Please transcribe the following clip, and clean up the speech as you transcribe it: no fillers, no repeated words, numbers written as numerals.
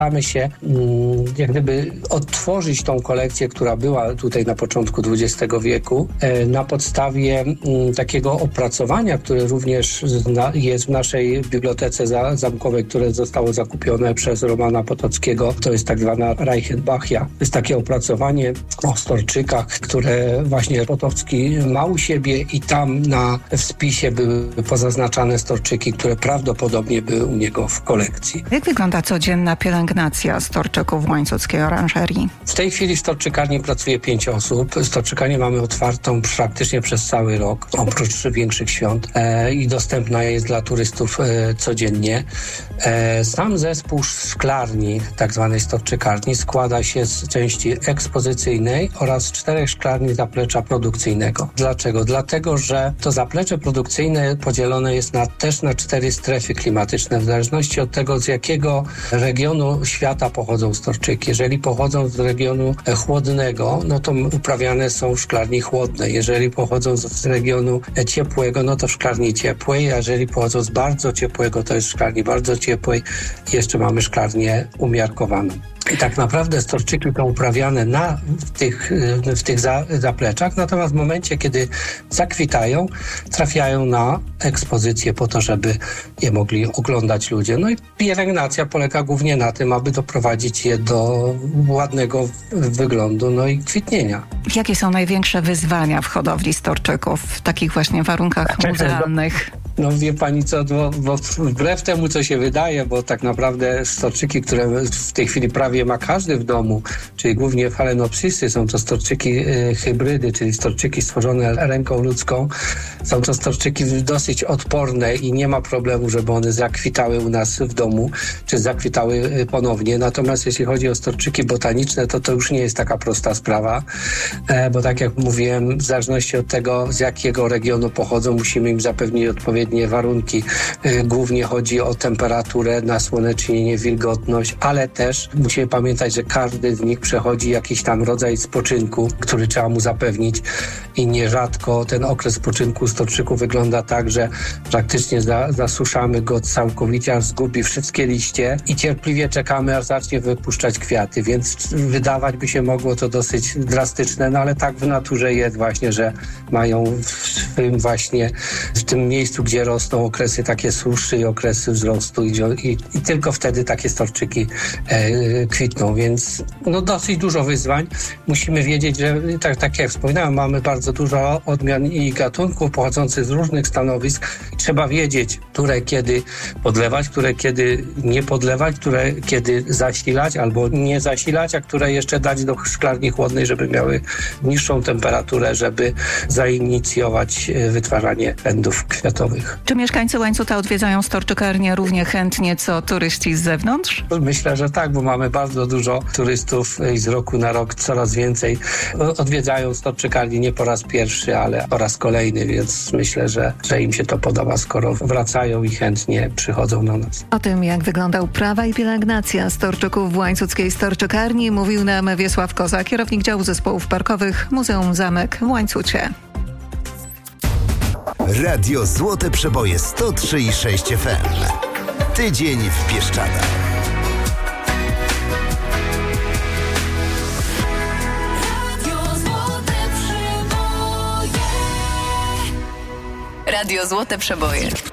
staramy się jak gdyby odtworzyć tą kolekcję, która była tutaj na początku XX wieku na podstawie takiego opracowania, które również jest w naszej bibliotece zamkowej, które zostało zakupione przez Romana Potockiego. To jest tak zwana Reichenbachia. To jest takie opracowanie o storczykach, które właśnie Potocki ma u siebie i tam w spisie były pozaznaczane storczyki, które prawdopodobnie były u niego w kolekcji. Jak wygląda codzienna pielęgnacja storczyków w Łańcuckiej Oranżerii? W tej chwili w storczykarni pracuje 5 osób. Storczykarnię mamy otwartą praktycznie przez cały rok, oprócz większych świąt i dostępna jest dla turystów codziennie. Sam zespół szklarni, tak zwanej storczykarni, składa się z części ekspozycyjnej oraz 4 szklarni zaplecza produkcyjnego. Dlaczego? Dlatego, że to zaplecze produkcyjne podzielone jest też na 4 strefy klimatyczne, w zależności od tego, z jakiego regionu świata pochodzą storczyki. Jeżeli pochodzą z regionu chłodnego, no to uprawiane są w szklarni chłodnej. Jeżeli pochodzą z regionu ciepłego, no to w szklarni ciepłej, a jeżeli pochodzą z bardzo ciepłego, to jest w szklarni bardzo ciepłej. Jeszcze mamy szklarnię umiarkowaną. I tak naprawdę storczyki są uprawiane w tych zapleczach, natomiast w momencie, kiedy zakwitają, trafiają na ekspozycję po to, żeby je mogli oglądać ludzie. No i pielęgnacja polega głównie na tym, aby doprowadzić je do ładnego wyglądu, no i kwitnienia. Jakie są największe wyzwania w hodowli storczyków w takich właśnie warunkach muzealnych? No wie pani co, bo wbrew temu, co się wydaje, bo tak naprawdę storczyki, które w tej chwili prawie ma każdy w domu, czyli głównie Phalaenopsisy, są to storczyki hybrydy, czyli storczyki stworzone ręką ludzką. Są to storczyki dosyć odporne i nie ma problemu, żeby one zakwitały u nas w domu, czy zakwitały ponownie. Natomiast jeśli chodzi o storczyki botaniczne, to już nie jest taka prosta sprawa, bo tak jak mówiłem, w zależności od tego, z jakiego regionu pochodzą, musimy im zapewnić odpowiednie warunki. Głównie chodzi o temperaturę, nasłonecznienie, wilgotność, ale też musimy pamiętać, że każdy z nich przechodzi jakiś tam rodzaj spoczynku, który trzeba mu zapewnić i nierzadko ten okres spoczynku storczyku wygląda tak, że praktycznie zasuszamy go całkowicie, aż zgubi wszystkie liście i cierpliwie czekamy, aż zacznie wypuszczać kwiaty, więc wydawać by się mogło to dosyć drastyczne, no ale tak w naturze jest właśnie, że mają w tym miejscu, gdzie rosną okresy takie suszy i okresy wzrostu i tylko wtedy takie storczyki kwitną, więc no dosyć dużo wyzwań. Musimy wiedzieć, że tak jak wspominałem, mamy bardzo dużo odmian i gatunków pochodzących z różnych stanowisk. Trzeba wiedzieć, które kiedy podlewać, które kiedy nie podlewać, które kiedy zasilać albo nie zasilać, a które jeszcze dać do szklarni chłodnej, żeby miały niższą temperaturę, żeby zainicjować wytwarzanie pędów kwiatowych. Czy mieszkańcy Łańcuta odwiedzają storczykarnię równie chętnie co turyści z zewnątrz? Myślę, że tak, bo mamy bardzo dużo turystów i z roku na rok coraz więcej odwiedzają storczykarnię nie po raz pierwszy, ale po raz kolejny, więc myślę, że im się to podoba, skoro wracają i chętnie przychodzą do nas. O tym, jak wygląda uprawa i pielęgnacja storczyków w Łańcuckiej Storczykarni, mówił nam Wiesław Koza, kierownik działu zespołów parkowych Muzeum Zamek w Łańcucie. Radio Złote Przeboje 103,6 FM. Tydzień w Bieszczadach. Radio Złote Przeboje.